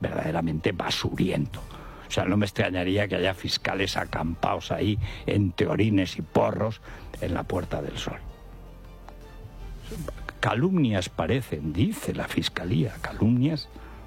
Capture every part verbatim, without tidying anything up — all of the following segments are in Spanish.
verdaderamente basuriento. O sea, no me extrañaría que haya fiscales acampados ahí entre orines y porros en la Puerta del Sol. Calumnias parecen, dice la Fiscalía, calumnias.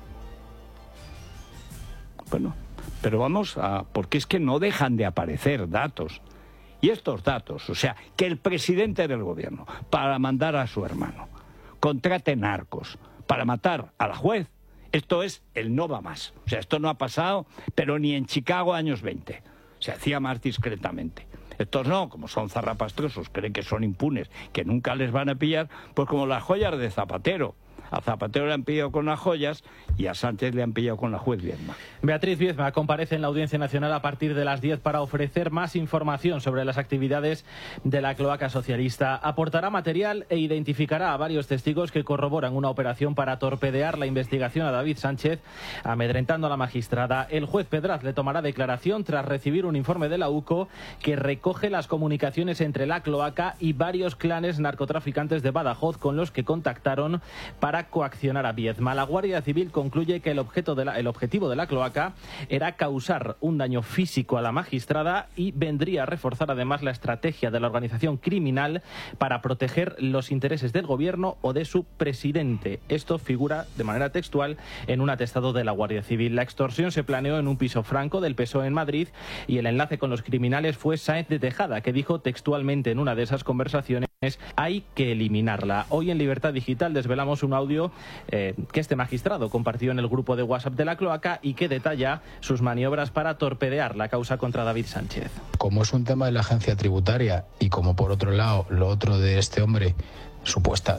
Bueno, pero vamos a... porque es que no dejan de aparecer datos. Y estos datos, o sea, que el presidente del gobierno, para mandar a su hermano, contrate narcos para matar a la juez, esto es el no va más. O sea, esto no ha pasado, pero ni en Chicago años veinte. Se hacía más discretamente. Estos no, como son zarrapastrosos, creen que son impunes, que nunca les van a pillar, pues como las joyas de Zapatero. A Zapatero le han pillado con las joyas y a Sánchez le han pillado con la juez Viedma. Beatriz Viedma comparece en la Audiencia Nacional a partir de las diez para ofrecer más información sobre las actividades de la cloaca socialista. Aportará material e identificará a varios testigos que corroboran una operación para torpedear la investigación a David Sánchez, amedrentando a la magistrada. El juez Pedraz le tomará declaración tras recibir un informe de la U C O que recoge las comunicaciones entre la cloaca y varios clanes narcotraficantes de Badajoz con los que contactaron para coaccionar a Viedma. La Guardia Civil concluye que el, objeto de la, el objetivo de la cloaca era causar un daño físico a la magistrada y vendría a reforzar además la estrategia de la organización criminal para proteger los intereses del gobierno o de su presidente. Esto figura de manera textual en un atestado de la Guardia Civil. La extorsión se planeó en un piso franco del P S O E en Madrid y el enlace con los criminales fue Sáenz de Tejada, que dijo textualmente en una de esas conversaciones: hay que eliminarla. Hoy en Libertad Digital desvelamos un audio eh, que este magistrado compartió en el grupo de WhatsApp de la cloaca y que detalla sus maniobras para torpedear la causa contra David Sánchez. Como es un tema de la agencia tributaria y como por otro lado lo otro de este hombre, supuesta,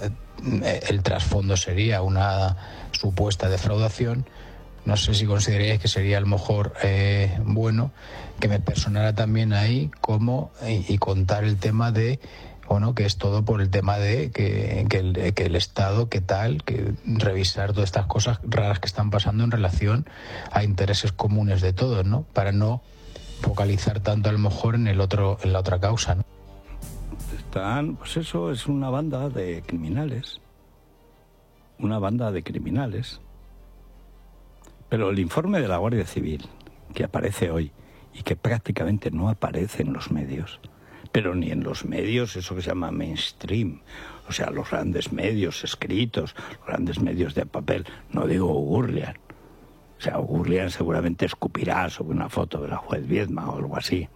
el trasfondo sería una supuesta defraudación, no sé si consideraríais que sería a lo mejor eh, bueno que me personara también ahí como y, y contar el tema de bueno, que es todo por el tema de que, que, el, que el Estado, que tal, que revisar todas estas cosas raras que están pasando en relación a intereses comunes de todos, ¿no? Para no focalizar tanto a lo mejor en el otro, en la otra causa, ¿no? Están, pues eso es una banda de criminales. Una banda de criminales. Pero el informe de la Guardia Civil, que aparece hoy y que prácticamente no aparece en los medios, pero ni en los medios, eso que se llama mainstream, o sea, los grandes medios escritos, los grandes medios de papel, no digo Gurlian. O sea, Gurlian seguramente escupirá sobre una foto de la juez Viedma o algo así.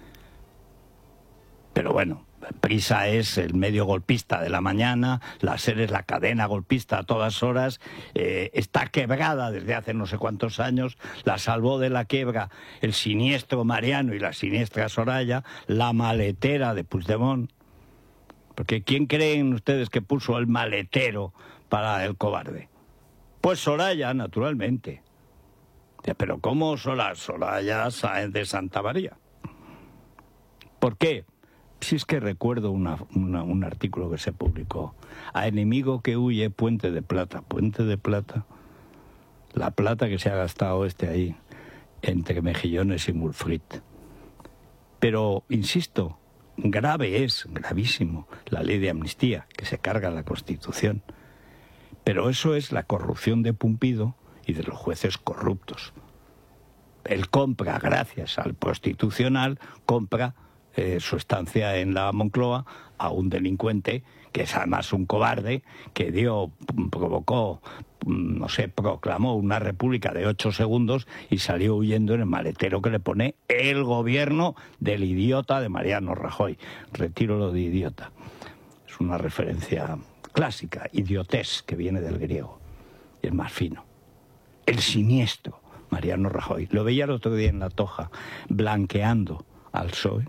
Pero bueno, Prisa es el medio golpista de la mañana, la SER es la cadena golpista a todas horas, eh, está quebrada desde hace no sé cuántos años, la salvó de la quiebra el siniestro Mariano y la siniestra Soraya, la maletera de Puigdemont. Porque ¿quién creen ustedes que puso el maletero para el cobarde? Pues Soraya, naturalmente. Pero ¿cómo Soraya? Soraya Sáenz de Santa María. ¿Por qué? Si es que recuerdo una, una, un artículo que se publicó. A enemigo que huye, puente de plata. Puente de plata. La plata que se ha gastado este ahí, entre Mejillones y Mulfrit. Pero, insisto, grave es, gravísimo, la ley de amnistía, que se carga la Constitución. Pero eso es la corrupción de Pumpido y de los jueces corruptos. Él compra, gracias al Constitucional, compra Eh, su estancia en la Moncloa a un delincuente que es además un cobarde, que dio, provocó, no sé, proclamó una república de ocho segundos y salió huyendo en el maletero que le pone el gobierno del idiota de Mariano Rajoy. Retiro lo de idiota. Es una referencia clásica, idiotés, que viene del griego. Y es más fino. El siniestro Mariano Rajoy. Lo veía el otro día en La Toja, blanqueando al P S O E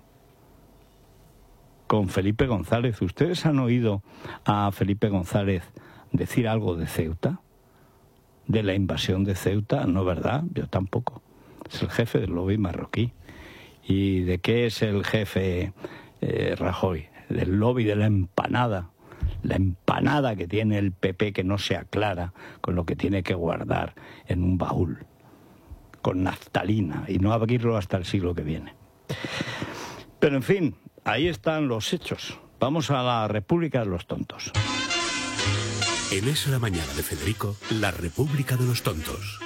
con Felipe González. ¿Ustedes han oído a Felipe González decir algo de Ceuta? ¿De la invasión de Ceuta? No, ¿verdad? Yo tampoco. Es el jefe del lobby marroquí. ¿Y de qué es el jefe eh, Rajoy? Del lobby de la empanada. La empanada que tiene el P P, que no se aclara con lo que tiene que guardar en un baúl, con naftalina, y no abrirlo hasta el siglo que viene. Pero en fin, ahí están los hechos. Vamos a la República de los Tontos. En Es la Mañana de Federico, la República de los Tontos.